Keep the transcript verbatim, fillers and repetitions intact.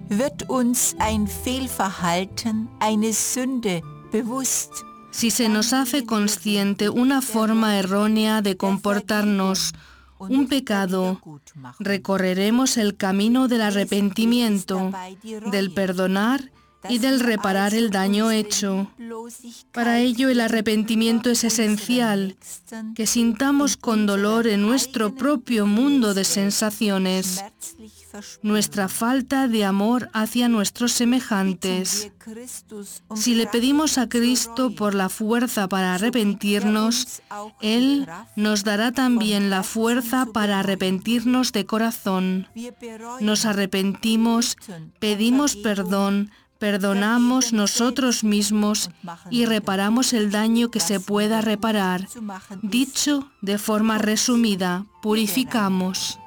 wird uns ein Fehlverhalten, eine Sünde bewusst. Si se nos hace consciente una forma errónea de comportarnos, un pecado, recorreremos el camino del arrepentimiento, del perdonar y del reparar el daño hecho. Para ello el arrepentimiento es esencial, que sintamos con dolor en nuestro propio mundo de sensaciones nuestra falta de amor hacia nuestros semejantes. Si le pedimos a Cristo por la fuerza para arrepentirnos, Él nos dará también la fuerza para arrepentirnos de corazón. Nos arrepentimos, pedimos perdón, perdonamos nosotros mismos y reparamos el daño que se pueda reparar. Dicho de forma resumida, purificamos.